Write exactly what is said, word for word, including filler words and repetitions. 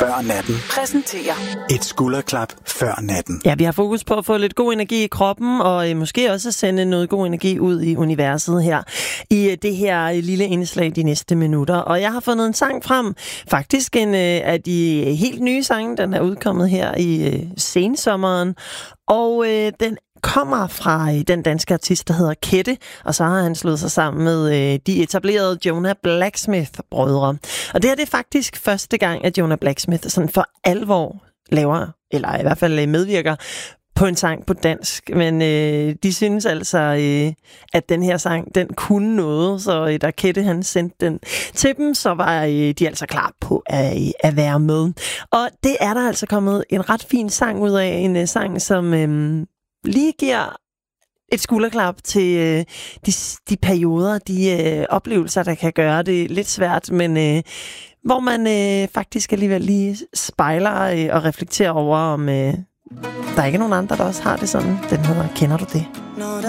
før natten præsenterer et skulderklap før natten. Ja, vi har fokus på at få lidt god energi i kroppen, og øh, måske også at sende noget god energi ud i universet her, i øh, det her øh, lille indslag de næste minutter. Og jeg har fundet en sang frem, faktisk en øh, af de helt nye sange, den er udkommet her i øh, sensommeren, og øh, den kommer fra øh, den danske artist, der hedder Kette, og så har han slået sig sammen med øh, de etablerede Jonah Blacksmith-brødre. Og det her det er faktisk første gang, at Jonah Blacksmith sådan for alvor laver, eller i hvert fald medvirker på en sang på dansk. Men øh, de synes altså, øh, at den her sang, den kunne noget, så øh, da Kette han sendte den til dem, så var øh, de altså klar på at, at være med. Og det er der altså kommet en ret fin sang ud af, en øh, sang, som øh, lige giver et skulderklap til øh, de, de perioder, de øh, oplevelser, der kan gøre det lidt svært, men øh, hvor man øh, faktisk alligevel lige spejler øh, og reflekterer over, om øh, der er ikke nogen andre, der også har det sådan. Den hedder Kender du det?